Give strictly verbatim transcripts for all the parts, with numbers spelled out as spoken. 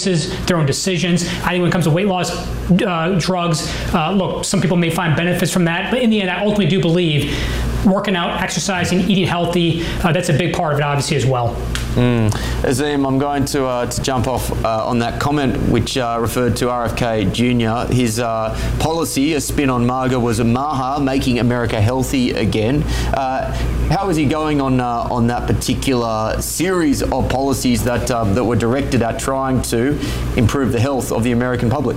choices, their own decisions. I think when it comes to weight loss uh, drugs, uh, look, some people may find benefits from that, but in the end, I ultimately do believe working out, exercising, eating healthy, uh, that's a big part of it, obviously, as well. Mm. Azim, I'm going to, uh, to jump off uh, on that comment which uh, referred to R F K Junior His uh, policy, a spin on MAGA, was a MAHA, making America healthy again. Uh, how is he going on uh, on that particular series of policies that um, that were directed at trying to improve the health of the American public?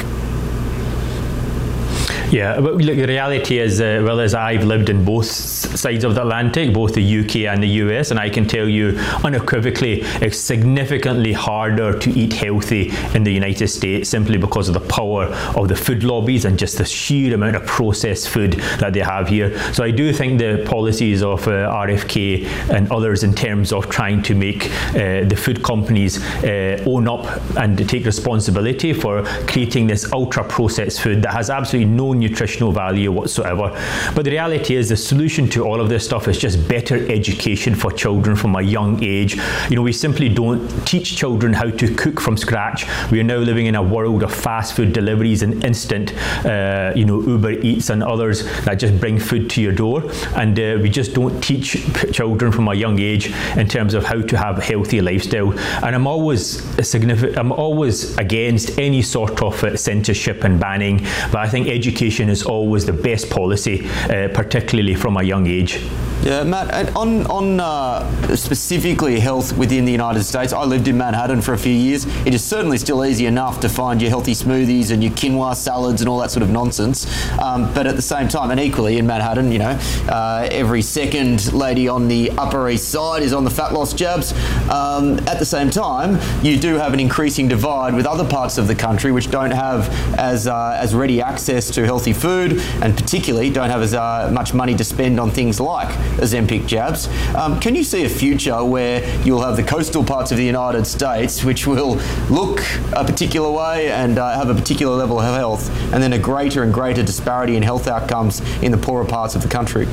Yeah, but look, the reality is, uh, well, as I've lived in both sides of the Atlantic, both the U K and the U S, and I can tell you unequivocally it's significantly harder to eat healthy in the United States simply because of the power of the food lobbies and just the sheer amount of processed food that they have here. So I do think the policies of uh, R F K and others in terms of trying to make uh, the food companies uh, own up and take responsibility for creating this ultra-processed food that has absolutely no nutritional value whatsoever. But the reality is the solution to all of this stuff is just better education for children from a young age. You know, we simply don't teach children how to cook from scratch. We are now living in a world of fast food deliveries and instant, uh, you know, Uber Eats and others that just bring food to your door. And uh, we just don't teach p- children from a young age in terms of how to have a healthy lifestyle. And I'm always a significant, I'm always against any sort of uh, censorship and banning, but I think education is always the best policy, uh, particularly from a young age. Yeah, Matt, and on, on uh, specifically health within the United States, I lived in Manhattan for a few years. It is certainly still easy enough to find your healthy smoothies and your quinoa salads and all that sort of nonsense. Um, but at the same time, and equally in Manhattan, you know, uh, every second lady on the Upper East Side is on the fat loss jabs. Um, at the same time, you do have an increasing divide with other parts of the country which don't have as uh, as ready access to healthy food, and particularly don't have as uh, much money to spend on things like Ozempic jabs. Um, can you see a future where you'll have the coastal parts of the United States which will look a particular way and uh, have a particular level of health, and then a greater and greater disparity in health outcomes in the poorer parts of the country?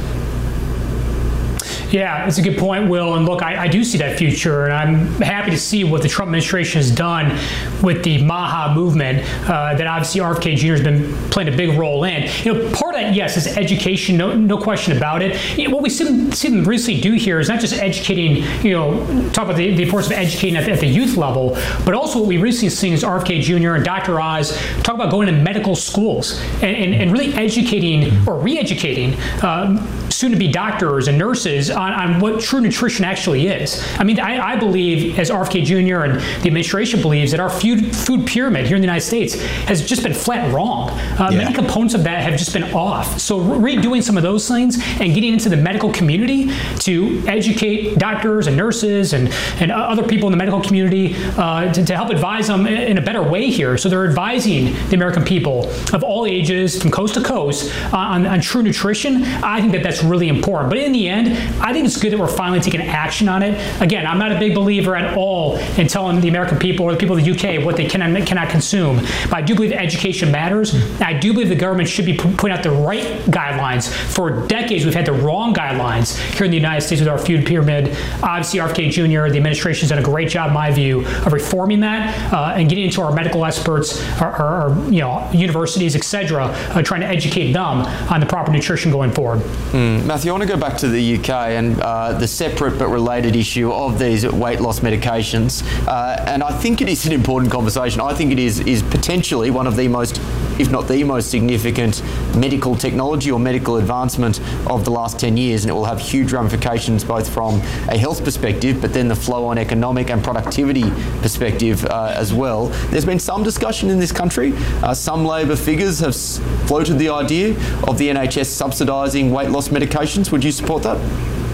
Yeah, it's a good point, Will. And look, I, I do see that future, and I'm happy to see what the Trump administration has done with the MAHA movement uh, that obviously R F K Junior has been playing a big role in. You know, part of that, yes, is education, no, no question about it. You know, what we see, see them recently do here is not just educating, you know, talk about the, the importance of educating at the, at the youth level, but also what we recently seen is R F K Junior and Doctor Oz talk about going to medical schools and, and, and really educating or re-educating um, soon-to-be doctors and nurses on, on what true nutrition actually is. I mean, I, I believe, as R F K Junior and the administration believes, that our food, food pyramid here in the United States has just been flat wrong. Uh, yeah. Many components of that have just been off. So redoing some of those things and getting into the medical community to educate doctors and nurses and, and other people in the medical community uh, to, to help advise them in a better way here. So they're advising the American people of all ages from coast to coast uh, on, on true nutrition. I think that that's really important. But in the end, I think it's good that we're finally taking action on it. Again, I'm not a big believer at all in telling the American people or the people of the U K what they can and cannot consume. But I do believe that education matters. And I do believe the government should be putting out the right guidelines. For decades, we've had the wrong guidelines here in the United States with our food pyramid. Obviously, R F K Junior, the administration's done a great job, in my view, of reforming that uh, and getting into our medical experts, our, our, our you know, universities, et cetera, uh, trying to educate them on the proper nutrition going forward. Mm. Matthew, I want to go back to the U K and uh, the separate but related issue of these weight loss medications. Uh, and I think it is an important conversation. I think it is, is potentially one of the most, if not the most significant medical technology or medical advancement of the last ten years, and it will have huge ramifications both from a health perspective, but then the flow on economic and productivity perspective uh, as well. There's been some discussion in this country. Uh, some Labor figures have s- floated the idea of the N H S subsidising weight loss medications. Would you support that?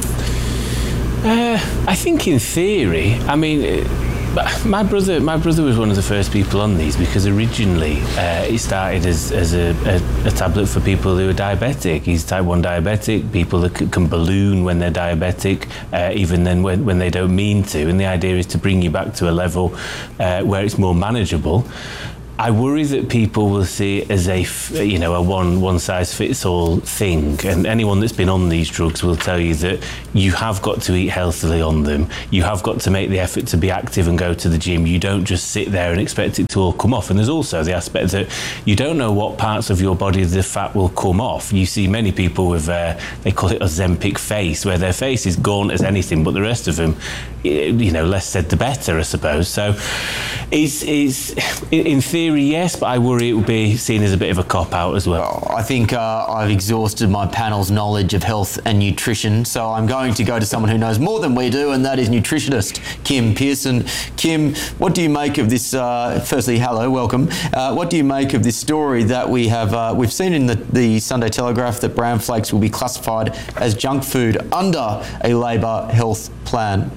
Uh, I think in theory, I mean, uh, my brother my brother was one of the first people on these, because originally uh, it started as, as a, a, a tablet for people who are diabetic. He's type one diabetic, people that c- can balloon when they're diabetic, uh, even then when, when they don't mean to. And the idea is to bring you back to a level uh, where it's more manageable. I worry that people will see it as a, you know, a one one size fits all thing. And anyone that's been on these drugs will tell you that you have got to eat healthily on them. You have got to make the effort to be active and go to the gym. You don't just sit there and expect it to all come off. And there's also the aspect that you don't know what parts of your body the fat will come off. You see many people with, uh, they call it Ozempic face, where their face is gaunt as anything, but the rest of them, you know, less said the better, I suppose. So it's, it's in theory, yes, but I worry it will be seen as a bit of a cop-out as well. Well, I think uh, I've exhausted my panel's knowledge of health and nutrition, so I'm going to go to someone who knows more than we do, and that is nutritionist Kim Pearson. Kim, what do you make of this? Uh, firstly, hello, welcome. Uh, what do you make of this story that we have uh, we've seen in the, the Sunday Telegraph that bran flakes will be classified as junk food under a Labor health plan?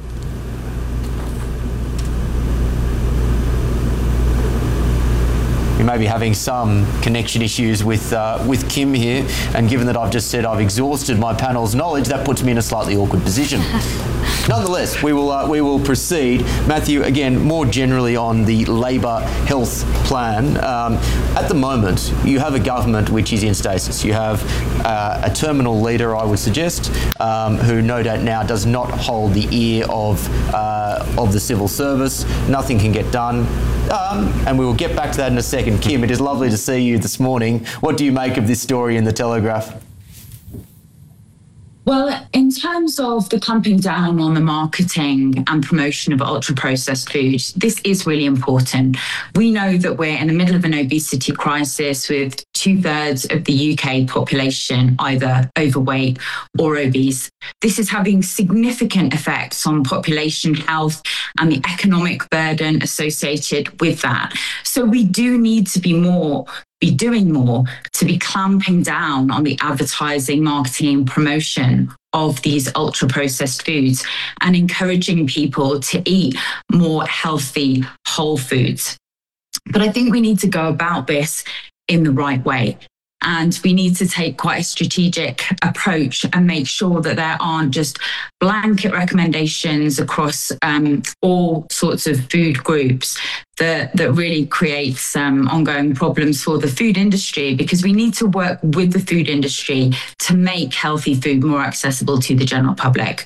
You may be having some connection issues with uh, with Kim here, and given that I've just said I've exhausted my panel's knowledge, that puts me in a slightly awkward position. Nonetheless, we will uh, we will proceed. Matthew, again, more generally on the Labor health plan. Um, at the moment, you have a government which is in stasis. You have uh, a terminal leader, I would suggest, um, who no doubt now does not hold the ear of uh, of the civil service. Nothing can get done. Um, and we will get back to that in a second. Kim, it is lovely to see you this morning. What do you make of this story in the Telegraph? Well, in terms of the clamping down on the marketing and promotion of ultra-processed foods, this is really important. We know that we're in the middle of an obesity crisis with two-thirds of the U K population either overweight or obese. This is having significant effects on population health and the economic burden associated with that. So we do need to be more be doing more to be clamping down on the advertising, marketing, promotion of these ultra-processed foods and encouraging people to eat more healthy, whole foods. But I think we need to go about this in the right way. And we need to take quite a strategic approach and make sure that there aren't just blanket recommendations across um, all sorts of food groups that, that really creates um, ongoing problems for the food industry, because we need to work with the food industry to make healthy food more accessible to the general public.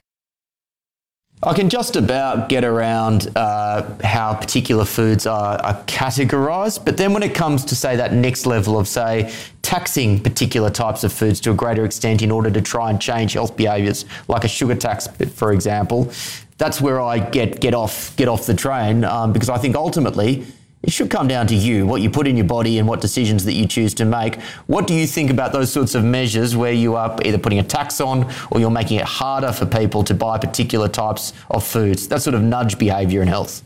I can just about get around uh, how particular foods are, are categorised, but then when it comes to, say, that next level of, say, taxing particular types of foods to a greater extent in order to try and change health behaviours, like a sugar tax, for example, that's where I get get off get off the train, um, because I think ultimately it should come down to you, what you put in your body and what decisions that you choose to make. What do you think about those sorts of measures where you are either putting a tax on or you're making it harder for people to buy particular types of foods? That sort of nudge behaviour in health.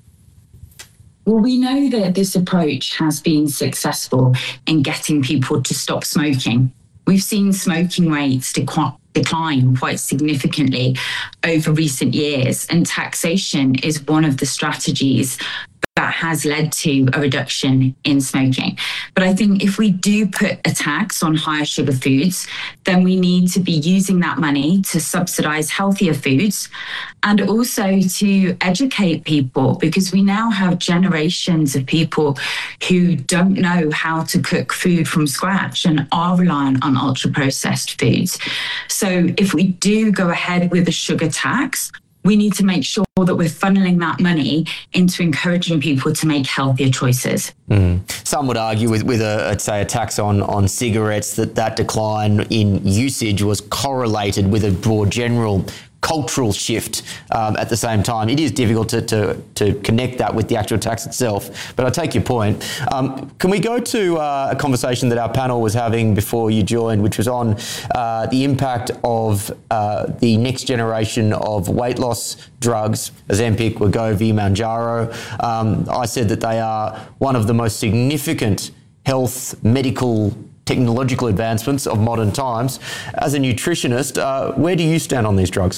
Well, we know that this approach has been successful in getting people to stop smoking. We've seen smoking rates dequ- decline quite significantly over recent years, and taxation is one of the strategies that has led to a reduction in smoking. But I think if we do put a tax on higher sugar foods, then we need to be using that money to subsidise healthier foods and also to educate people, because we now have generations of people who don't know how to cook food from scratch and are reliant on ultra-processed foods. So if we do go ahead with a sugar tax, we need to make sure that we're funneling that money into encouraging people to make healthier choices. Mm. Some would argue with, with a, let's say, a tax on, on cigarettes that that decline in usage was correlated with a more general cultural shift um, at the same time. It is difficult to, to, to connect that with the actual tax itself, but I take your point. Um, can we go to uh, a conversation that our panel was having before you joined, which was on uh, the impact of uh, the next generation of weight loss drugs, Ozempic, Wegovy, Mounjaro. Um, I said that they are one of the most significant health, medical, technological advancements of modern times. As a nutritionist, uh, where do you stand on these drugs?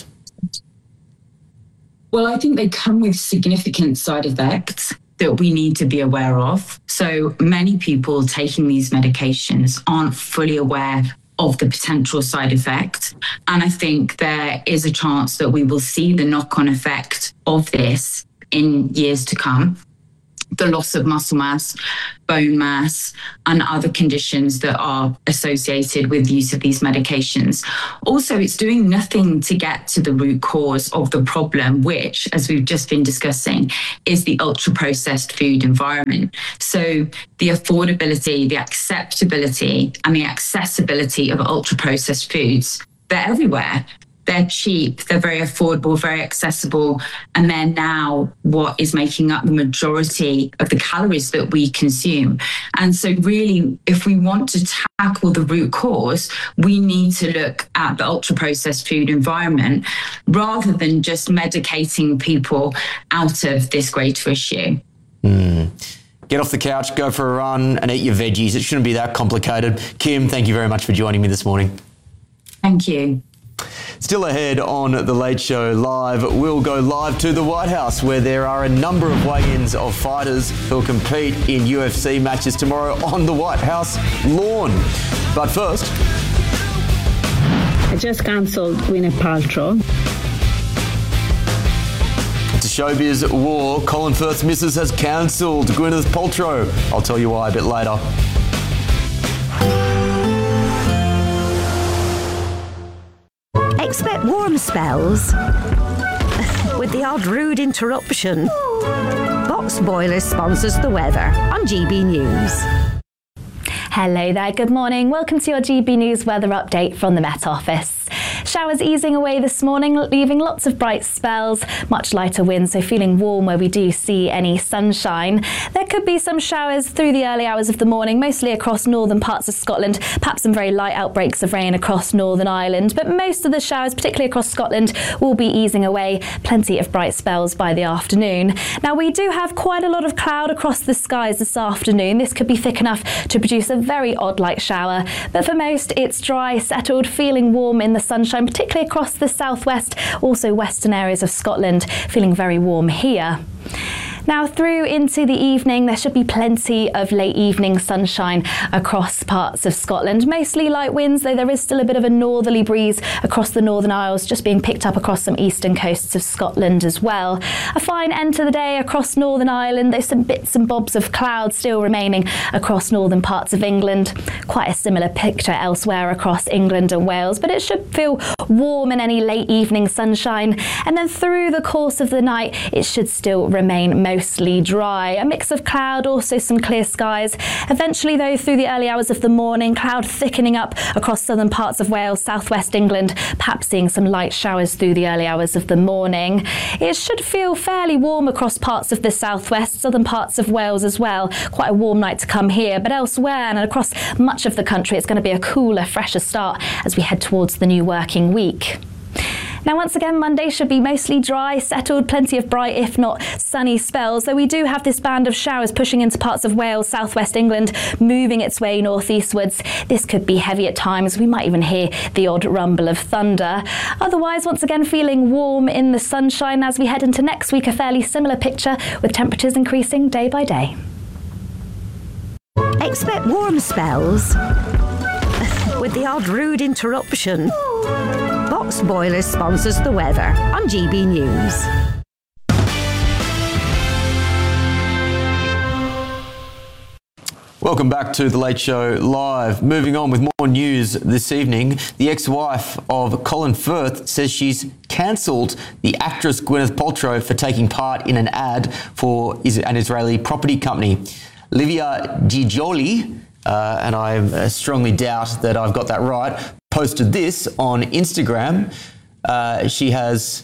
Well, I think they come with significant side effects that we need to be aware of. So many people taking these medications aren't fully aware of the potential side effects. And I think there is a chance that we will see the knock-on effect of this in years to come. the loss of muscle mass, bone mass, and other conditions that are associated with use of these medications. Also, it's doing nothing to get to the root cause of the problem, which, as we've just been discussing, is the ultra-processed food environment. So the affordability, the acceptability, and the accessibility of ultra-processed foods, they're everywhere. They're cheap, they're very affordable, very accessible, and they're now what is making up the majority of the calories that we consume. And so really, if we want to tackle the root cause, we need to look at the ultra-processed food environment rather than just medicating people out of this greater issue. Mm. Get off the couch, go for a run, and eat your veggies. It shouldn't be that complicated. Kim, thank you very much for joining me this morning. Thank you. Still ahead on The Late Show Live, we'll go live to the White House, where there are a number of weigh-ins of fighters who'll compete in U F C matches tomorrow on the White House lawn. But first... I just cancelled Gwyneth Paltrow. To Showbiz War, Colin Firth's missus has cancelled Gwyneth Paltrow. I'll tell you why a bit later. Expect warm spells with the odd rude interruption. Box Boilers sponsors the weather on G B News. Hello there, good morning. Welcome to your G B News weather update from the Met Office. Showers easing away this morning, leaving lots of bright spells, much lighter winds, so feeling warm where we do see any sunshine. There could be some showers through the early hours of the morning, mostly across northern parts of Scotland, perhaps some very light outbreaks of rain across Northern Ireland, but most of the showers, particularly across Scotland, will be easing away. Plenty of bright spells by the afternoon. Now, we do have quite a lot of cloud across the skies this afternoon. This could be thick enough to produce a very odd light shower, but for most, it's dry, settled, feeling warm in the sunshine, particularly across the southwest, also western areas of Scotland, feeling very warm here. Now, through into the evening, there should be plenty of late evening sunshine across parts of Scotland. Mostly light winds, though there is still a bit of a northerly breeze across the Northern Isles, just being picked up across some eastern coasts of Scotland as well. A fine end to the day across Northern Ireland. There's some bits and bobs of cloud still remaining across northern parts of England. Quite a similar picture elsewhere across England and Wales, but it should feel warm in any late evening sunshine. And then through the course of the night, it should still remain most mostly dry. A mix of cloud, also some clear skies. Eventually, though, through the early hours of the morning, cloud thickening up across southern parts of Wales, southwest England, perhaps seeing some light showers through the early hours of the morning. It should feel fairly warm across parts of the southwest, southern parts of Wales as well. Quite a warm night to come here, but elsewhere and across much of the country, it's going to be a cooler, fresher start as we head towards the new working week. Now, once again, Monday should be mostly dry, settled, plenty of bright, if not sunny spells, though we do have this band of showers pushing into parts of Wales, southwest England, moving its way northeastwards. This could be heavy at times. We might even hear the odd rumble of thunder. Otherwise, once again, feeling warm in the sunshine as we head into next week, a fairly similar picture with temperatures increasing day by day. Expect warm spells with the odd rude interruption. Box Boilers sponsors the weather on G B News. Welcome back to The Late Show Live. Moving on with more news this evening. The ex-wife of Colin Firth says she's cancelled the actress Gwyneth Paltrow for taking part in an ad for an Israeli property company. Livia Giglioli, uh, and I strongly doubt that I've got that right, posted this on Instagram. Uh, she has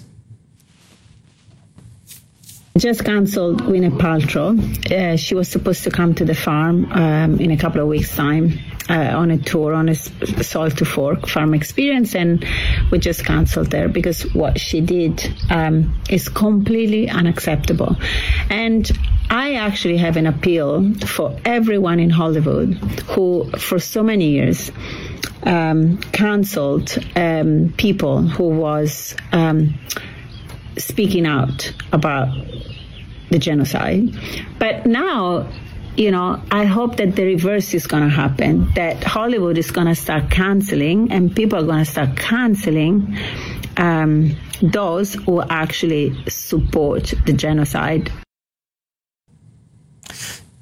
just cancelled Gwyneth Paltrow. Uh, she was supposed to come to the farm um, in a couple of weeks' time uh, on a tour, on a Salt to Fork farm experience, and we just cancelled her because what she did um, is completely unacceptable. And I actually have an appeal for everyone in Hollywood who, for so many years, um, cancelled um, people who was um, speaking out about the genocide. But now, you know, I hope that the reverse is going to happen, that Hollywood is going to start canceling and people are going to start canceling um, those who actually support the genocide.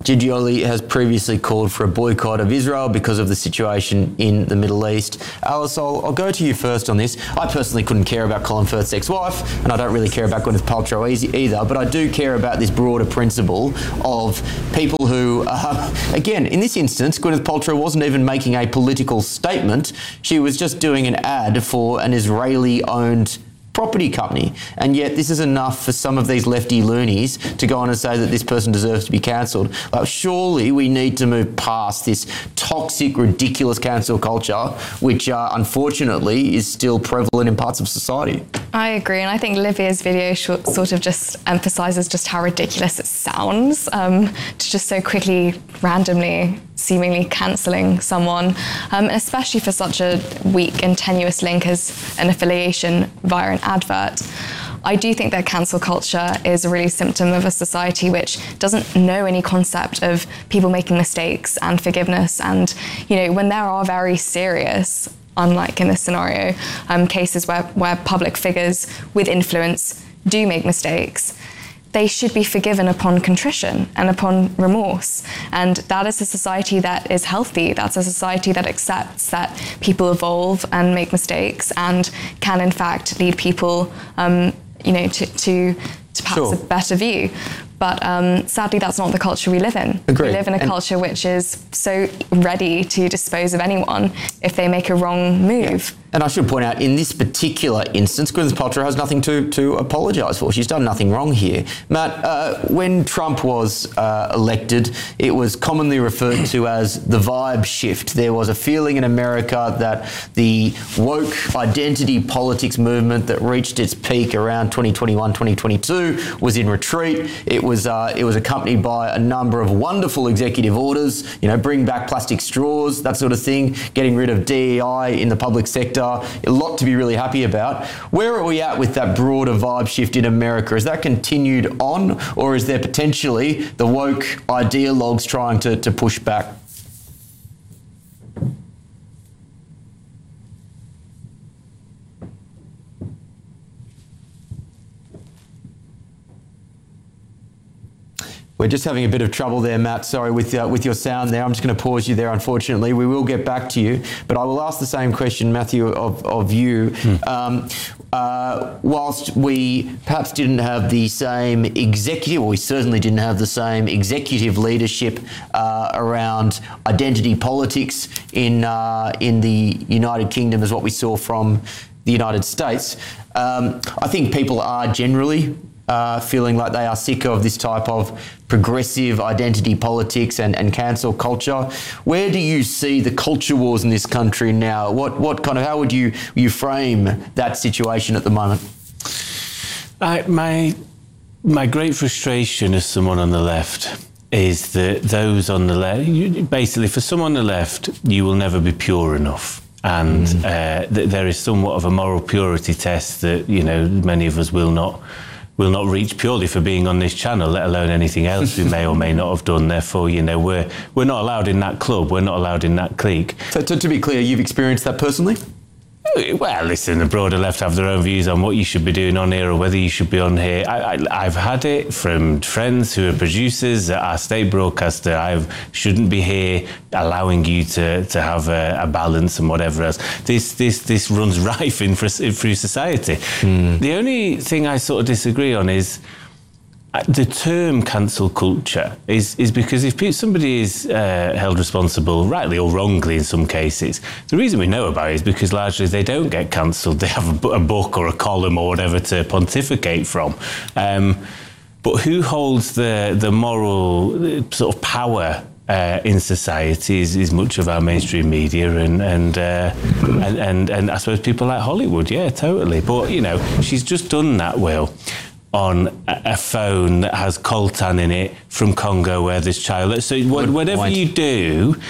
Giorgioli has previously called for a boycott of Israel because of the situation in the Middle East. Alice, I'll, I'll go to you first on this. I personally couldn't care about Colin Firth's ex-wife, and I don't really care about Gwyneth Paltrow either, but I do care about this broader principle of people who, uh, again, in this instance, Gwyneth Paltrow wasn't even making a political statement. She was just doing an ad for an Israeli-owned property company, and yet this is enough for some of these lefty loonies to go on and say that this person deserves to be cancelled. Like, surely we need to move past this toxic, ridiculous cancel culture, which uh, unfortunately is still prevalent in parts of society. I agree, and I think Livia's video sh- sort of just emphasises just how ridiculous it sounds um, to just so quickly, randomly, seemingly cancelling someone, um, and especially for such a weak and tenuous link as an affiliation via an advert. I do think that cancel culture is a really symptom of a society which doesn't know any concept of people making mistakes and forgiveness. And, you know, when there are very serious, unlike in this scenario, um, cases where, where public figures with influence do make mistakes, they should be forgiven upon contrition and upon remorse. And that is a society that is healthy. That's a society that accepts that people evolve and make mistakes and can, in fact, lead people um, you know, to, to, to perhaps sure. a better view. But um, sadly, that's not the culture we live in. Agreed. We live in a and culture which is so ready to dispose of anyone if they make a wrong move. Yeah. And I should point out, in this particular instance, Gwyneth Paltrow has nothing to, to apologise for. She's done nothing wrong here. Matt, uh, when Trump was uh, elected, it was commonly referred to as the vibe shift. There was a feeling in America that the woke identity politics movement that reached its peak around twenty twenty-one, twenty twenty-two was in retreat. It was uh, it was accompanied by a number of wonderful executive orders, you know, bring back plastic straws, that sort of thing, getting rid of D E I in the public sector. A lot to be really happy about. Where are we at with that broader vibe shift in America? Is that continued on, or is there potentially the woke ideologues trying to, to push back? We're just having a bit of trouble there, Matt. Sorry, with uh, with your sound there. I'm just going to pause you there, unfortunately. We will get back to you. But I will ask the same question, Matthew, of, of you. Mm. Um, uh, whilst we perhaps didn't have the same executive, or we certainly didn't have the same executive leadership uh, around identity politics in, uh, in the United Kingdom as what we saw from the United States, um, I think people are generally Uh, feeling like they are sick of this type of progressive identity politics and, and cancel culture. Where do you see the culture wars in this country now? What what kind of, how would you, you frame that situation at the moment? I, my, my great frustration as someone on the left is that those on the left, basically for someone on the left, you will never be pure enough. And mm. uh, th- there is somewhat of a moral purity test that, you know, many of us will not will not reach purely for being on this channel, let alone anything else we may or may not have done. Therefore, you know, we're we're not allowed in that club. We're not allowed in that clique. So, to, to be clear, you've experienced that personally? Well, listen, the broader left have their own views on what you should be doing on here or whether you should be on here. I, I, I've had it from friends who are producers at our state broadcaster. I shouldn't be here allowing you to, to have a, a balance and whatever else. This this this runs rife in, in through society. Mm. The only thing I sort of disagree on is the term cancel culture is, is because if somebody is uh, held responsible, rightly or wrongly in some cases, the reason we know about it is because largely they don't get cancelled. They have a, a book or a column or whatever to pontificate from. Um, but who holds the, the moral sort of power Uh, in society is, is much of our mainstream media and and, uh, and and and I suppose people like Hollywood, yeah, totally. But you know, she's just done that, Will, on a, a phone that has coltan in it from Congo, where this child. So what, whatever you do,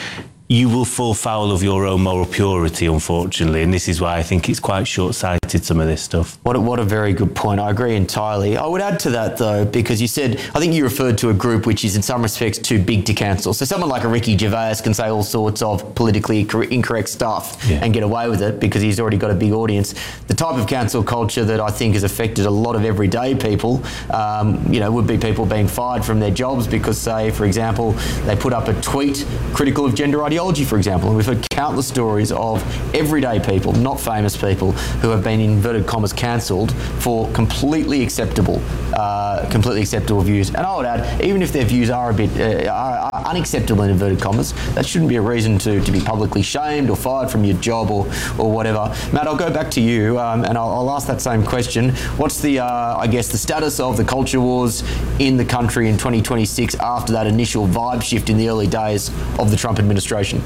you will fall foul of your own moral purity, unfortunately, and this is why I think it's quite short-sighted, some of this stuff. What a, what a very good point. I agree entirely. I would add to that, though, because you said, I think you referred to a group which is in some respects too big to cancel. So someone like a Ricky Gervais can say all sorts of politically incorrect stuff yeah. and get away with it because he's already got a big audience. The type of cancel culture that I think has affected a lot of everyday people, um, you know, would be people being fired from their jobs because, say, for example, they put up a tweet critical of gender ideology, for example. And we've heard countless stories of everyday people, not famous people, who have been, in inverted commas, cancelled for completely acceptable, uh, completely acceptable views. And I would add, even if their views are a bit uh, are, are unacceptable in inverted commas, that shouldn't be a reason to, to be publicly shamed or fired from your job or, or whatever. Matt, I'll go back to you um, and I'll, I'll ask that same question. What's the, uh, I guess, the status of the culture wars in the country in twenty twenty-six after that initial vibe shift in the early days of the Trump administration?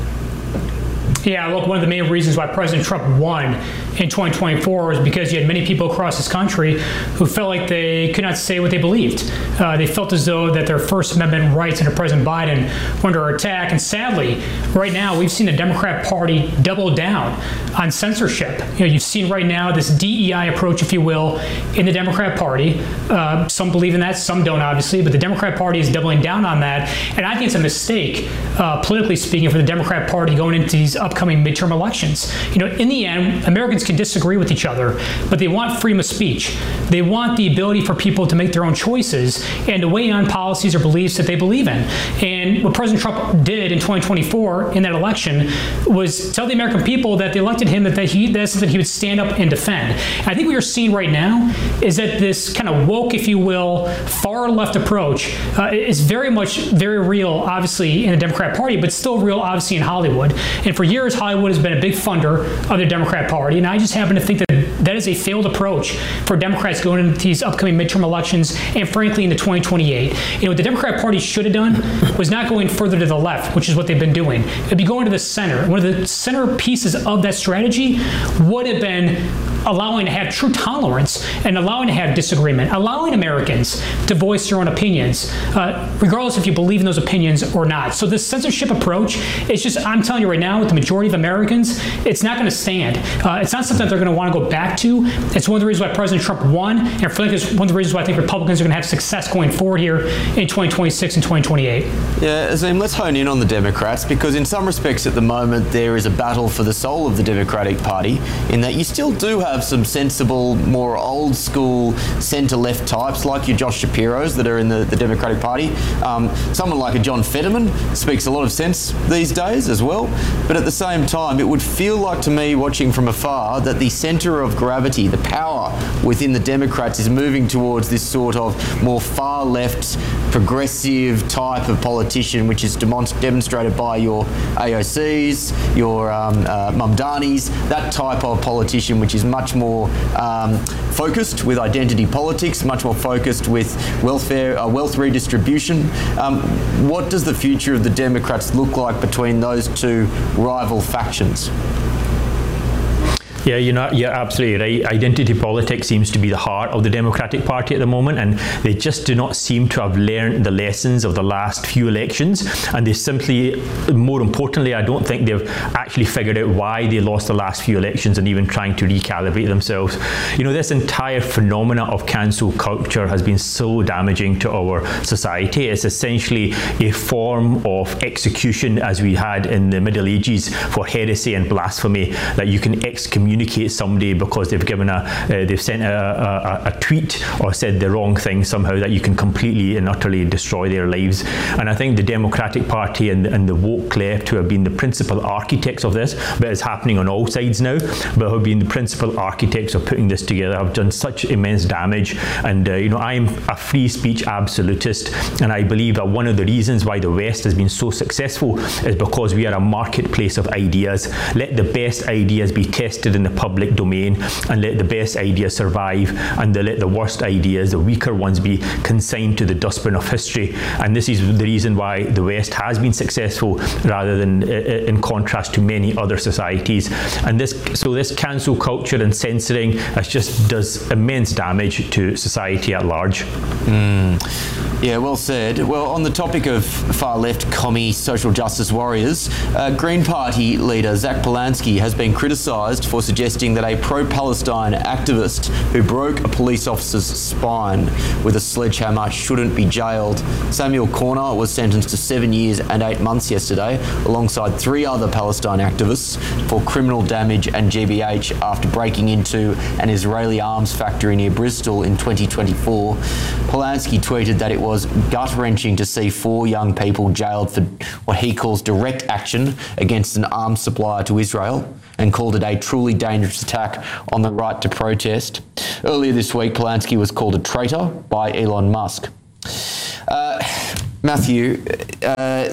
Yeah, look, one of the main reasons why President Trump won in twenty twenty-four was because you had many people across this country who felt like they could not say what they believed. Uh, they felt as though that their First Amendment rights under President Biden were under attack. And sadly, right now, we've seen the Democrat Party double down on censorship. You know, you've seen right now this D E I approach, if you will, in the Democrat Party. Uh, some believe in that, some don't, obviously, but the Democrat Party is doubling down on that. And I think it's a mistake, uh, politically speaking, for the Democrat Party going into these upcoming midterm elections. You know, in the end, Americans can disagree with each other, but they want freedom of speech. They want the ability for people to make their own choices and to weigh on policies or beliefs that they believe in. And what President Trump did in twenty twenty-four in that election was tell the American people that they elected him that, that he that's that he would stand up and defend. And I think what you're seeing right now is that this kind of woke, if you will, far left approach uh, is very much very real, obviously, in the Democrat Party, but still real, obviously, in Hollywood. And for years, Hollywood has been a big funder of the Democrat Party, and I just happen to think that that is a failed approach for Democrats going into these upcoming midterm elections and, frankly, into twenty twenty-eight. You know, what the Democrat Party should have done was not going further to the left, which is what they've been doing. It'd be going to the center. One of the center pieces of that strategy would have been allowing to have true tolerance and allowing to have disagreement, allowing Americans to voice their own opinions, uh, regardless if you believe in those opinions or not. So this censorship approach, it's just, I'm telling you right now, with the majority of Americans, it's not going to stand. Uh, it's not something that they're going to want to go back to. It's one of the reasons why President Trump won, and I think it's one of the reasons why I think Republicans are going to have success going forward here in twenty twenty-six and twenty twenty-eight. Yeah, Azim, let's hone in on the Democrats, because in some respects at the moment there is a battle for the soul of the Democratic Party, in that you still do have some sensible, more old school centre-left types like your Josh Shapiro's that are in the, the Democratic Party. Um, someone like a John Fetterman speaks a lot of sense these days as well. But at the same time, it would feel like to me, watching from afar, that the centre of gravity, the power within the Democrats, is moving towards this sort of more far-left, progressive type of politician, which is demonst- demonstrated by your A O Cs, your um, uh, Mamdanis, that type of politician which is much more um, focused with identity politics, much more focused with welfare, uh, wealth redistribution. Um, what does the future of the Democrats look like between those two rival factions? Yeah, you're, not, you're absolutely right. Identity politics seems to be the heart of the Democratic Party at the moment, and they just do not seem to have learned the lessons of the last few elections. And they simply, more importantly, I don't think they've actually figured out why they lost the last few elections and even trying to recalibrate themselves. You know, this entire phenomena of cancel culture has been so damaging to our society. It's essentially a form of execution, as we had in the Middle Ages for heresy and blasphemy, that you can excommunicate somebody because they've given a uh, they've sent a, a, a tweet or said the wrong thing somehow, that you can completely and utterly destroy their lives. And I think the Democratic Party and, and the woke left, who have been the principal architects of this, but it's happening on all sides now, but have been the principal architects of putting this together, have done such immense damage. And uh, you know, I'm a free speech absolutist, and I believe that one of the reasons why the West has been so successful is because we are a marketplace of ideas. Let the best ideas be tested in the public domain and let the best ideas survive, and they let the worst ideas, the weaker ones, be consigned to the dustbin of history. And this is the reason why the West has been successful, rather than uh, in contrast to many other societies. And this, so this cancel culture and censoring has just does immense damage to society at large. Mm. Yeah, well said. Well, on the topic of far-left commie social justice warriors, uh, Green Party leader Zach Polanski has been criticised for suggesting that a pro-Palestine activist who broke a police officer's spine with a sledgehammer shouldn't be jailed. Samuel Corner was sentenced to seven years and eight months yesterday, alongside three other Palestine activists, for criminal damage and G B H after breaking into an Israeli arms factory near Bristol in twenty twenty-four. Polanski tweeted that it was gut-wrenching to see four young people jailed for what he calls direct action against an arms supplier to Israel, and called it a truly dangerous attack on the right to protest. Earlier this week, Polanski was called a traitor by Elon Musk. Uh, Matthew, uh,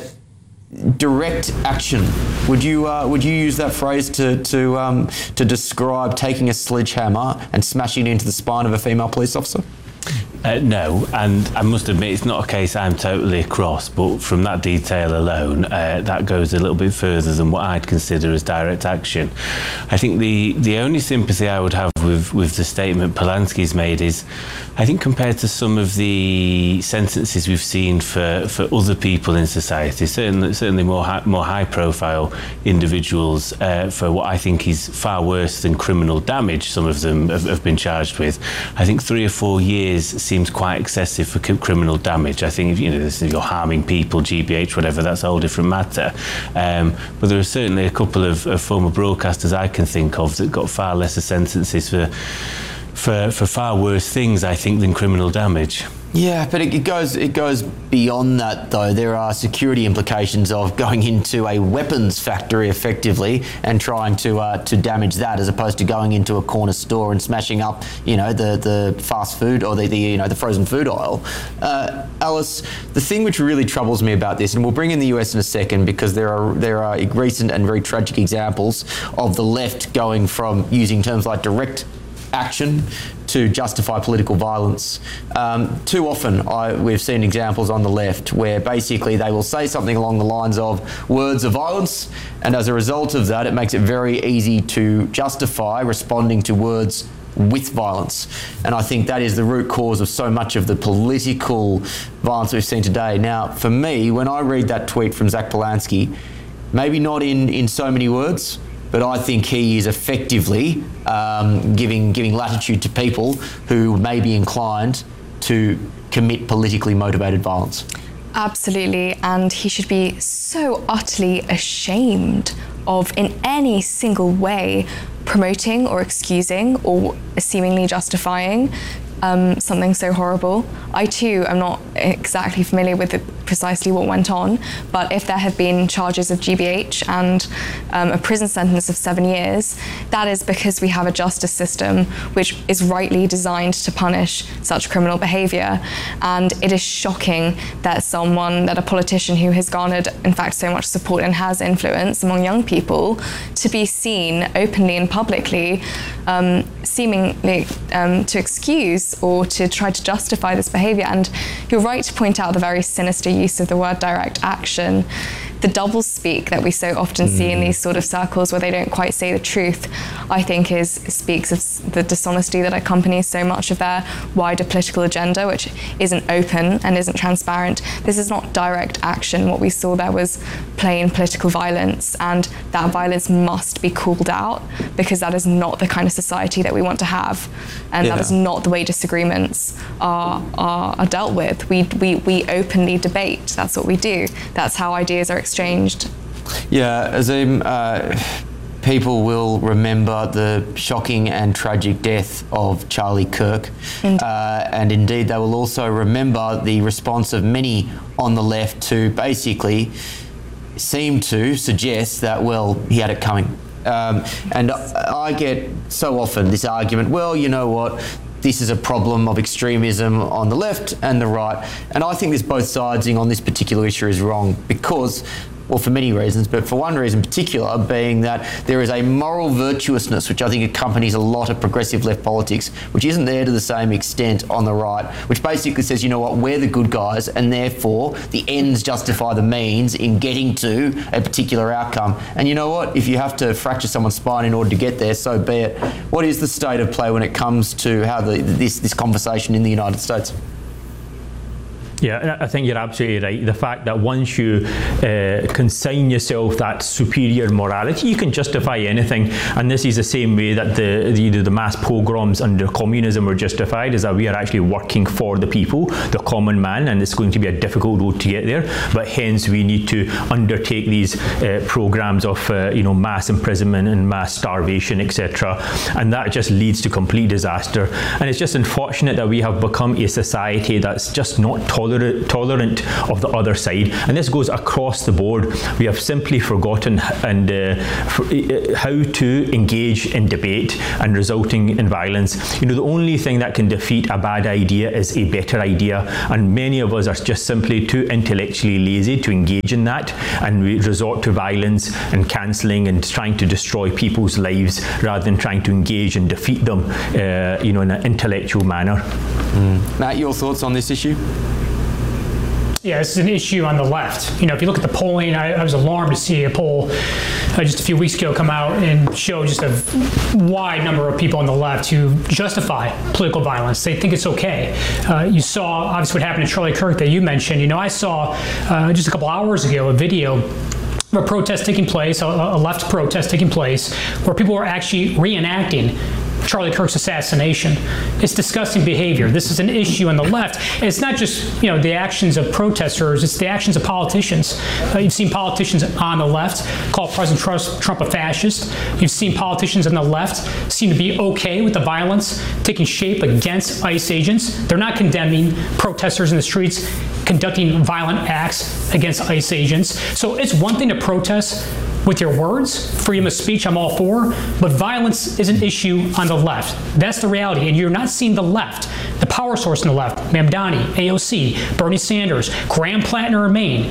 direct action. Would you uh, would you use that phrase to to um, to describe taking a sledgehammer and smashing it into the spine of a female police officer? Uh, no, and I must admit it's not a case I'm totally across, but from that detail alone, uh, that goes a little bit further than what I'd consider as direct action. I think the, the only sympathy I would have with, with the statement Polanski's made is, I think compared to some of the sentences we've seen for, for other people in society, certainly, certainly more, high, more high-profile individuals, uh, for what I think is far worse than criminal damage some of them have, have been charged with, I think three or four years seems quite excessive for criminal damage. I think if, you know, if you're harming people, G B H, whatever, that's a whole different matter. Um, but there are certainly a couple of, of former broadcasters I can think of that got far lesser sentences for, for, for far worse things, I think, than criminal damage. Yeah, but it goes it goes beyond that, though. There are security implications of going into a weapons factory effectively and trying to uh, to damage that, as opposed to going into a corner store and smashing up, you know, the, the fast food or the, the you know the frozen food aisle. Uh, Alice, the thing which really troubles me about this, and we'll bring in the U S in a second, because there are there are recent and very tragic examples of the left going from using terms like direct action to justify political violence. Um, too often I, we've seen examples on the left where basically they will say something along the lines of words of violence, and as a result of that it makes it very easy to justify responding to words with violence. And I think that is the root cause of so much of the political violence we've seen today. Now, for me, when I read that tweet from Zach Polanski, maybe not in, in so many words, but I think he is effectively um, giving giving latitude to people who may be inclined to commit politically motivated violence. Absolutely, and he should be so utterly ashamed of in any single way promoting or excusing or seemingly justifying um, something so horrible. I too am not exactly familiar with the, precisely what went on, but if there have been charges of G B H and um, a prison sentence of seven years, that is because we have a justice system which is rightly designed to punish such criminal behaviour. And it is shocking that someone, that a politician who has garnered, in fact, so much support and has influence among young people, to be seen openly and publicly um, seemingly um, to excuse or to try to justify this behaviour. And you're right to point out the very sinister use of the word direct action. The doublespeak that we so often mm. see in these sort of circles where they don't quite say the truth, I think is speaks of the dishonesty that accompanies so much of their wider political agenda, which isn't open and isn't transparent. This is not direct action. What we saw there was plain political violence, and that violence must be called out, because that is not the kind of society that we want to have, and yeah. that is not the way disagreements are, are, are dealt with. We, we, we openly debate. That's what we do. That's how ideas are exchanged. Yeah, Azim, uh, people will remember the shocking and tragic death of Charlie Kirk. Uh, and indeed, they will also remember the response of many on the left to basically seem to suggest that, well, he had it coming. Um, and I get so often this argument, well, you know what, this is a problem of extremism on the left and the right. And I think this both siding on this particular issue is wrong, because well, for many reasons, but for one reason in particular being that there is a moral virtuousness which I think accompanies a lot of progressive left politics, which isn't there to the same extent on the right, which basically says, you know what, we're the good guys and therefore the ends justify the means in getting to a particular outcome. And you know what, if you have to fracture someone's spine in order to get there, so be it. What is the state of play when it comes to how the, this, this conversation in the United States? Yeah, I think you're absolutely right. The fact that once you uh, consign yourself that superior morality, you can justify anything. And this is the same way that the, the, the mass pogroms under communism were justified, is that we are actually working for the people, the common man, and it's going to be a difficult road to get there. But hence we need to undertake these uh, programs of uh, you know, mass imprisonment and mass starvation, et cetera. And that just leads to complete disaster. And it's just unfortunate that we have become a society that's just not tolerant tolerant of the other side, and this goes across the board. We have simply forgotten and uh, for, uh, how to engage in debate and resulting in violence. You know, the only thing that can defeat a bad idea is a better idea, and many of us are just simply too intellectually lazy to engage in that, and we resort to violence and cancelling and trying to destroy people's lives rather than trying to engage and defeat them uh, you know, in an intellectual manner. Mm. Matt, your thoughts on this issue? Yeah, this is an issue on the left. You know, if you look at the polling, I, I was alarmed to see a poll uh, just a few weeks ago come out and show just a wide number of people on the left who justify political violence. They think it's okay. Uh, you saw, obviously, what happened in Charlie Kirk that you mentioned. You know, I saw uh, just a couple hours ago a video of a protest taking place, a, a left protest taking place, where people were actually reenacting Charlie Kirk's assassination. It's disgusting behavior. This is an issue on the left. And it's not just, you know, the actions of protesters, it's the actions of politicians. Uh, you've seen politicians on the left call President Trump a fascist. You've seen politicians on the left seem to be okay with the violence taking shape against ICE agents. They're not condemning protesters in the streets conducting violent acts against ICE agents. So it's one thing to protest with your words, freedom of speech, I'm all for, but violence is an issue on the left. That's the reality, and you're not seeing the left, the power source in the left, Mamdani, A O C, Bernie Sanders, Graham Plattner in Maine,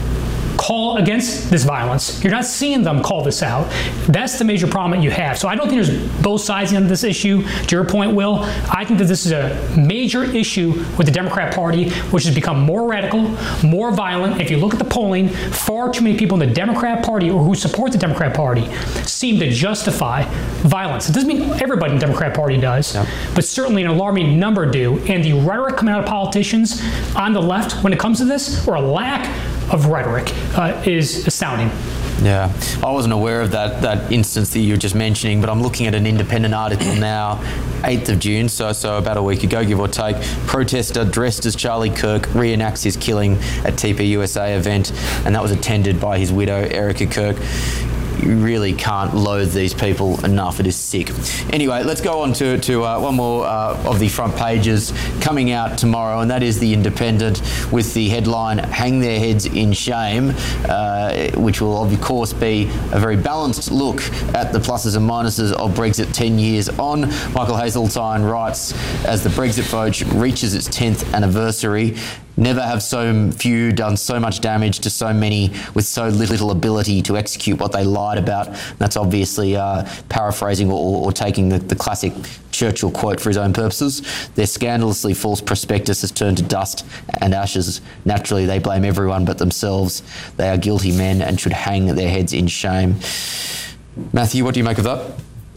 call against this violence. You're not seeing them call this out. That's the major problem that you have. So I don't think there's both sides on this issue. To your point, Will, I think that this is a major issue with the Democrat Party, which has become more radical, more violent. If you look at the polling, far too many people in the Democrat Party or who support the Democrat Party seem to justify violence. It doesn't mean everybody in the Democrat Party does, yep. but certainly an alarming number do. And the rhetoric coming out of politicians on the left when it comes to this, or a lack of rhetoric, uh, is astounding. Yeah, I wasn't aware of that that instance that you were just mentioning, but I'm looking at an independent article now, eighth of June, so so about a week ago, give or take. Protester dressed as Charlie Kirk reenacts his killing at T P U S A event, and that was attended by his widow, Erica Kirk. You really can't loathe these people enough. It is sick. Anyway, let's go on to, to uh, one more uh, of the front pages coming out tomorrow, and that is The Independent with the headline, Hang Their Heads in Shame, uh, which will of course be a very balanced look at the pluses and minuses of Brexit ten years on. Michael Hazeltine writes, as the Brexit vote reaches its tenth anniversary, never have so few done so much damage to so many with so little ability to execute what they lied about. That's obviously uh, paraphrasing or, or taking the, the classic Churchill quote for his own purposes. Their scandalously false prospectus has turned to dust and ashes. Naturally, they blame everyone but themselves. They are guilty men and should hang their heads in shame. Matthew, what do you make of that?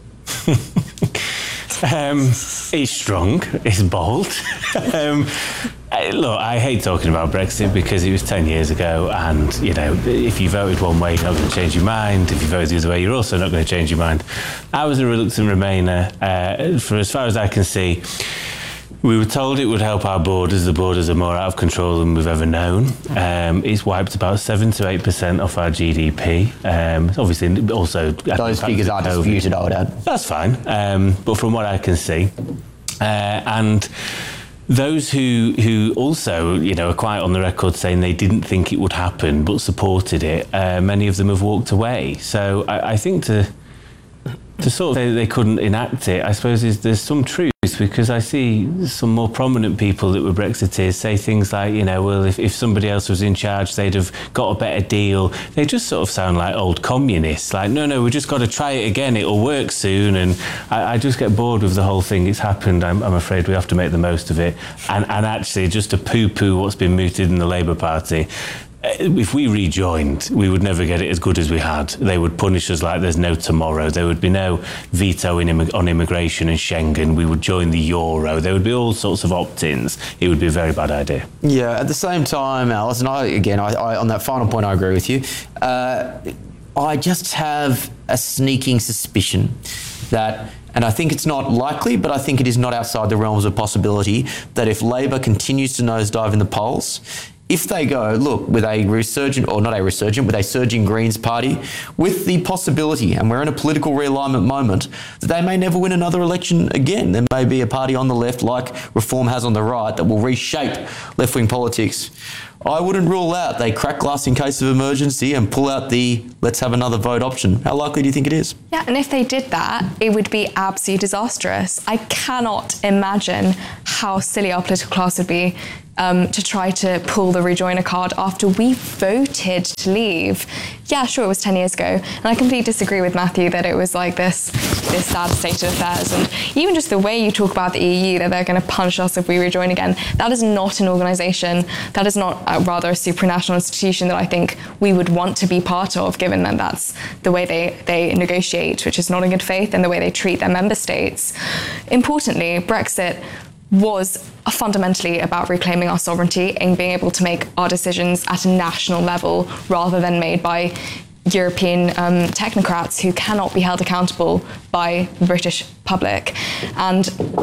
um, it's strong. It's bold. um, I, look, I hate talking about Brexit because it was ten years ago, and you know, if you voted one way, you're not going to change your mind. If you voted the other way, you're also not going to change your mind. I was a reluctant Remainer. Uh, for as far as I can see, we were told it would help our borders. The borders are more out of control than we've ever known. Um, it's wiped about seven to eight percent off our G D P. Um, obviously, also those figures are disputed, I would add. That's fine, um, but from what I can see, uh, and. Those who who also, you know, are quite on the record saying they didn't think it would happen but supported it, uh, many of them have walked away. So I, I think to to sort of say they couldn't enact it, I suppose is, there's some truth because I see some more prominent people that were Brexiteers say things like, you know, well, if, if somebody else was in charge, they'd have got a better deal. They just sort of sound like old communists. Like, no, no, we just got to try it again. It'll work soon. And I, I just get bored with the whole thing. It's happened. I'm, I'm afraid we have to make the most of it. And, and actually, just to poo-poo what's been mooted in the Labour Party, if we rejoined, we would never get it as good as we had. They would punish us like there's no tomorrow. There would be no veto in immig- on immigration and Schengen. We would join the euro. There would be all sorts of opt-ins. It would be a very bad idea. Yeah, at the same time, Alice, and I, again, I, I, on that final point, I agree with you. Uh, I just have a sneaking suspicion that, and I think it's not likely, but I think it is not outside the realms of possibility, that if Labor continues to nosedive in the polls, if they go, look, with a resurgent, or not a resurgent, with a surging Greens party, with the possibility, and we're in a political realignment moment, that they may never win another election again. There may be a party on the left, like Reform has on the right, that will reshape left-wing politics. I wouldn't rule out they crack glass in case of emergency and pull out the let's have another vote option. How likely do you think it is? Yeah, and if they did that, it would be absolutely disastrous. I cannot imagine how silly our political class would be Um, to try to pull the rejoiner card after we voted to leave. Yeah, sure, it was ten years ago. And I completely disagree with Matthew that it was like this, this sad state of affairs. And even just the way you talk about the E U, that they're going to punish us if we rejoin again, that is not an organisation, that is not uh, rather a supranational institution that I think we would want to be part of, given that that's the way they, they negotiate, which is not in good faith, and the way they treat their member states. Importantly, Brexit was fundamentally about reclaiming our sovereignty and being able to make our decisions at a national level rather than made by European um, technocrats who cannot be held accountable by the British public. And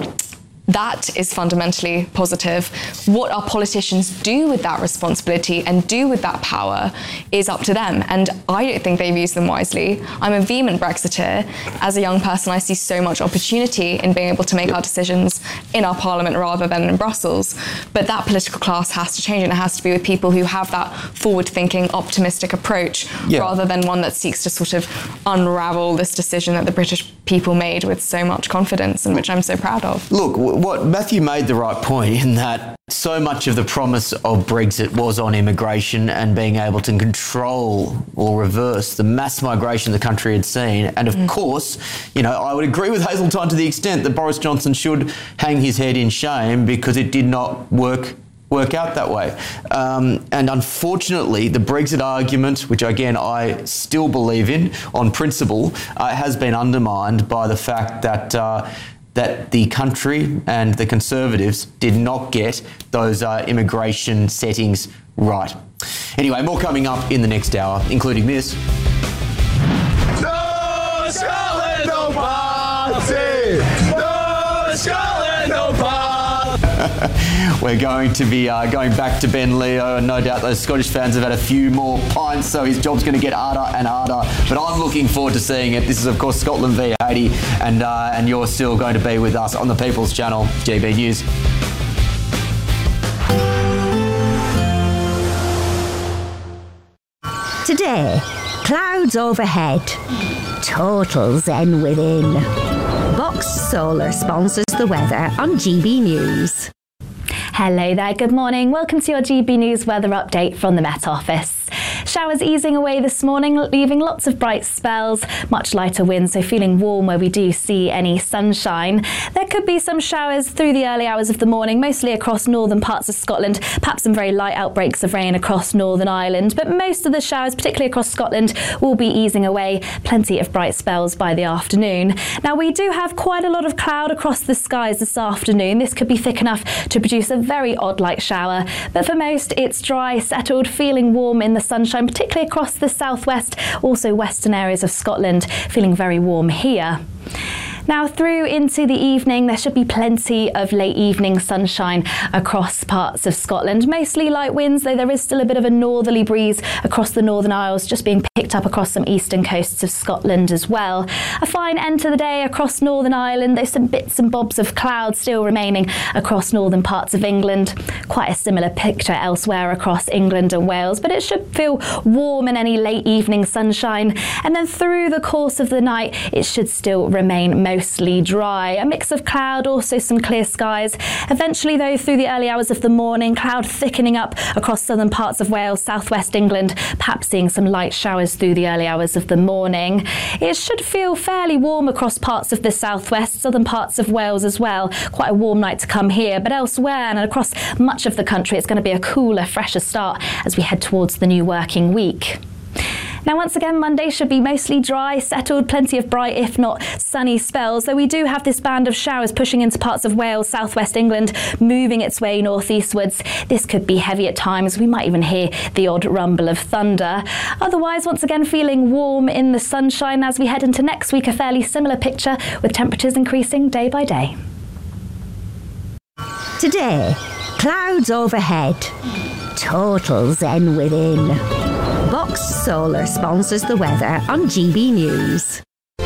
that is fundamentally positive. What our politicians do with that responsibility and do with that power is up to them. And I don't think they've used them wisely. I'm a vehement Brexiteer. As a young person, I see so much opportunity in being able to make our decisions in our parliament rather than in Brussels. But that political class has to change, and it has to be with people who have that forward-thinking, optimistic approach, yeah, rather than one that seeks to sort of unravel this decision that the British people made with so much confidence, and which I'm so proud of. Look, what Matthew made the right point in that so much of the promise of Brexit was on immigration and being able to control or reverse the mass migration the country had seen. And of mm. course, you know, I would agree with Hazeltine to the extent that Boris Johnson should hang his head in shame because it did not work work out that way. Um, and unfortunately, the Brexit argument, which again I still believe in on principle, uh, has been undermined by the fact that uh, that the country and the Conservatives did not get those uh, immigration settings right. Anyway, more coming up in the next hour, including this. No Scotland, no party! No Scotland, no party! We're going to be uh, going back to Ben Leo, and no doubt those Scottish fans have had a few more pints, so his job's going to get harder and harder. But I'm looking forward to seeing it. This is, of course, Scotland v Haiti, and uh, and you're still going to be with us on the People's Channel, G B News. Today, clouds overhead, total zen within. Box Solar sponsors the weather on G B News. Hello there, good morning. Welcome to your G B News weather update from the Met Office. Showers easing away this morning, leaving lots of bright spells, much lighter winds, so feeling warm where we do see any sunshine. There could be some showers through the early hours of the morning, mostly across northern parts of Scotland, perhaps some very light outbreaks of rain across Northern Ireland, but most of the showers, particularly across Scotland, will be easing away. Plenty of bright spells by the afternoon. Now, we do have quite a lot of cloud across the skies this afternoon. This could be thick enough to produce a very odd light shower, but for most it's dry, settled, feeling warm in the sunshine, particularly across the southwest, also western areas of Scotland, feeling very warm here. Now, through into the evening, there should be plenty of late evening sunshine across parts of Scotland. Mostly light winds, though there is still a bit of a northerly breeze across the Northern Isles, just being picked up across some eastern coasts of Scotland as well. A fine end to the day across Northern Ireland. There's some bits and bobs of clouds still remaining across northern parts of England. Quite a similar picture elsewhere across England and Wales, but it should feel warm in any late evening sunshine. And then through the course of the night, it should still remain mostly mostly dry. A mix of cloud, also some clear skies. Eventually, though, through the early hours of the morning, cloud thickening up across southern parts of Wales, southwest England, perhaps seeing some light showers through the early hours of the morning. It should feel fairly warm across parts of the southwest, southern parts of Wales as well. Quite a warm night to come here, but elsewhere and across much of the country, it's going to be a cooler, fresher start as we head towards the new working week. Now, once again, Monday should be mostly dry, settled, plenty of bright, if not sunny spells, though we do have this band of showers pushing into parts of Wales, southwest England, moving its way northeastwards. This could be heavy at times. We might even hear the odd rumble of thunder. Otherwise, once again, feeling warm in the sunshine as we head into next week, a fairly similar picture with temperatures increasing day by day. Today, clouds overhead, total zen within. Box Solar sponsors the weather on G B News.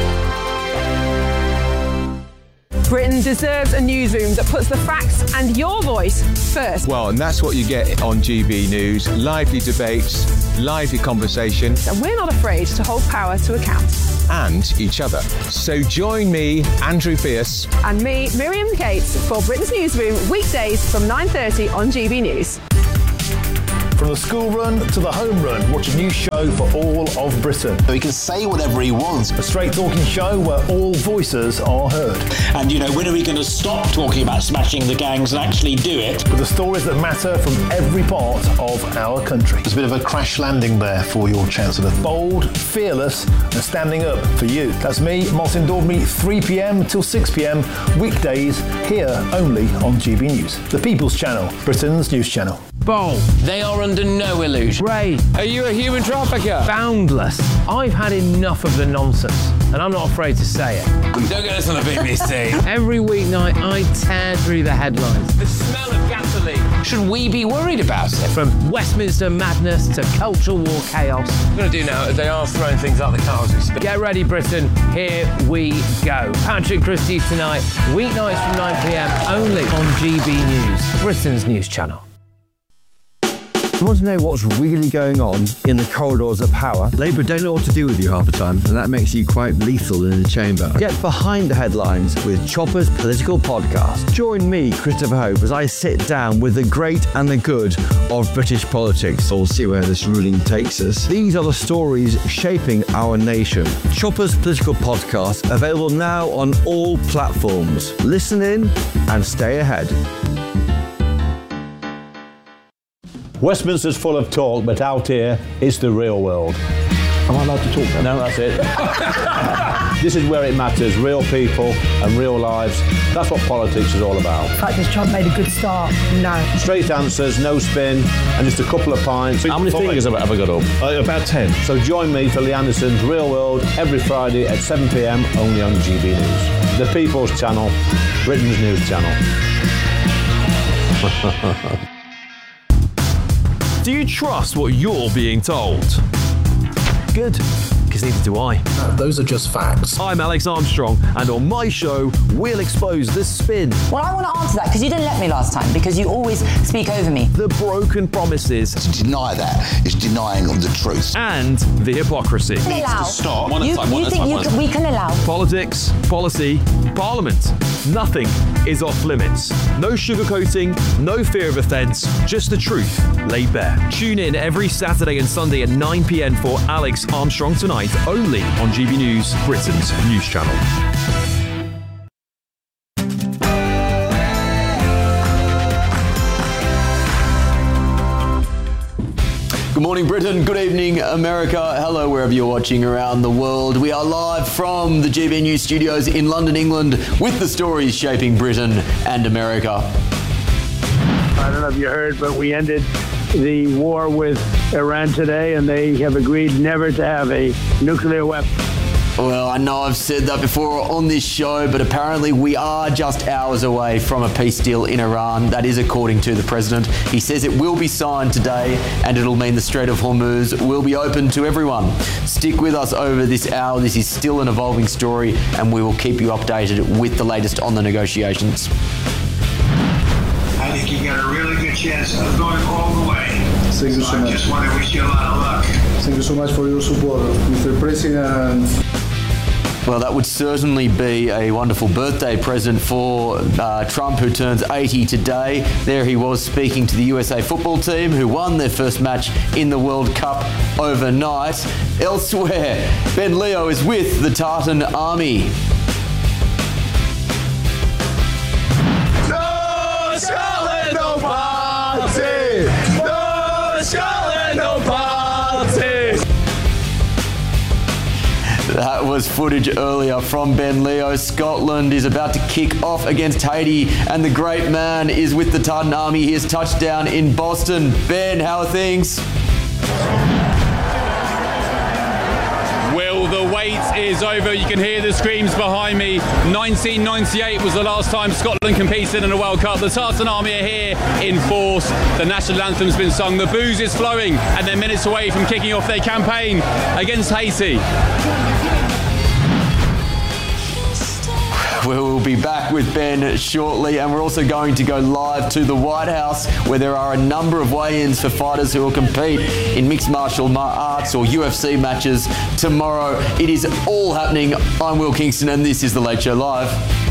Britain deserves a newsroom that puts the facts and your voice first. Well, and that's what you get on G B News. Lively debates, lively conversations. And we're not afraid to hold power to account. And each other. So join me, Andrew Fierce. And me, Miriam Cates, for Britain's Newsroom, weekdays from nine thirty on G B News. From the school run to the home run, watch a new show for all of Britain. So he can say whatever he wants. A straight talking show where all voices are heard. And, you know, when are we going to stop talking about smashing the gangs and actually do it? With the stories that matter from every part of our country. There's a bit of a crash landing there for your Chancellor. Bold, fearless and standing up for you. That's me, Martin Daubney, three p.m. till six p.m. weekdays here only on G B News. The People's Channel, Britain's news channel. Bold. They are under no illusion. Ray. Are you a human trafficker? Boundless. I've had enough of the nonsense, and I'm not afraid to say it. Don't get us on the B B C. Every weeknight, I tear through the headlines. The smell of gasoline. Should we be worried about it? From Westminster madness to cultural war chaos. What I'm going to do now is they are throwing things out the car as we speak. Get ready, Britain. Here we go. Patrick Christie's tonight, weeknights from nine p.m. only on G B News, Britain's news channel. You want to know what's really going on in the corridors of power? Labour don't know what to do with you half the time, and that makes you quite lethal in the chamber. Get behind the headlines with Chopper's Political Podcast. Join me, Christopher Hope, as I sit down with the great and the good of British politics. We'll see where this ruling takes us. These are the stories shaping our nation. Chopper's Political Podcast, available now on all platforms. Listen in and stay ahead. Westminster's full of talk, but out here, it's the real world. Am I allowed to talk now? No, that's it. This is where it matters, real people and real lives. That's what politics is all about. In fact, has Trump made a good start? No. Straight answers, no spin, and just a couple of pints. How many fingers have I ever got up? Uh, about ten. So join me for Lee Anderson's Real World every Friday at seven p.m. only on G B News. The People's Channel, Britain's news channel. Do you trust what you're being told? Good, because neither do I. No, those are just facts. I'm Alex Armstrong, and on my show, we'll expose the spin. Well, I want to answer that, because you didn't let me last time, because you always speak over me. The broken promises. To deny that is denying the truth. And the hypocrisy. We can allow. Stop. You, you think you can, we can allow. Politics, policy, parliament. Nothing is off limits. No sugarcoating, no fear of offence, just the truth laid bare. Tune in every Saturday and Sunday at nine p.m. for Alex Armstrong Tonight, only on G B News, Britain's news channel. Good morning, Britain. Good evening, America. Hello, wherever you're watching around the world. We are live from the G B News studios in London, England, with the stories shaping Britain and America. I don't know if you heard, but we ended the war with Iran today, and they have agreed never to have a nuclear weapon. Well, I know I've said that before on this show, but apparently we are just hours away from a peace deal in Iran. That is according to the president. He says it will be signed today, and it'll mean the Strait of Hormuz will be open to everyone. Stick with us over this hour. This is still an evolving story, and we will keep you updated with the latest on the negotiations. I think you got a really good chance of going all the way. Thank you so I much. just want to wish you a lot of luck. Thank you so much for your support, Mister President. Well, that would certainly be a wonderful birthday present for uh, Trump, who turns eighty today. There he was speaking to the U S A football team, who won their first match in the World Cup overnight. Elsewhere, Ben Leo is with the Tartan Army. No Scotland, no party! No Scotland, no party! That was footage earlier from Ben Leo. Scotland is about to kick off against Haiti, and the great man is with the Tartan Army. He has touched down in Boston. Ben, how are things? Will, the wait is over. You can hear the screams behind me. nineteen ninety-eight was the last time Scotland competed in a World Cup. The Tartan Army are here in force. The national anthem's been sung. The booze is flowing, and they're minutes away from kicking off their campaign against Haiti. We will be back with Ben shortly, and we're also going to go live to the White House, where there are a number of weigh-ins for fighters who will compete in mixed martial arts or U F C matches tomorrow. It is all happening. I'm Will Kingston, and this is The Late Show Live.